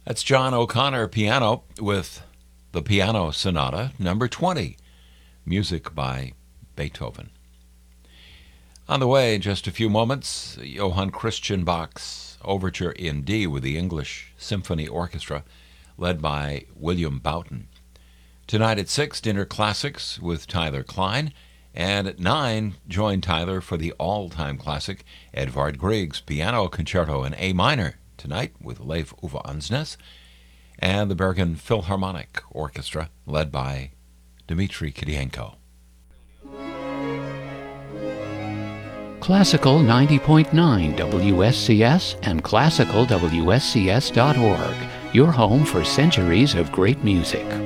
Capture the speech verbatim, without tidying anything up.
That's John O'Connor piano with the Piano Sonata number twenty, music by Beethoven. On the way, in just a few moments, Johann Christian Bach's Overture in D with the English Symphony Orchestra, led by William Boughton. Tonight at six, Dinner Classics with Tyler Klein, and at nine, join Tyler for the all-time classic, Edvard Grieg's Piano Concerto in A minor, tonight with Leif Ove Ansnes, and the Bergen Philharmonic Orchestra, led by Dmitri Kirienko. Classical ninety point nine W S C S and classical W S C S dot org, your home for centuries of great music.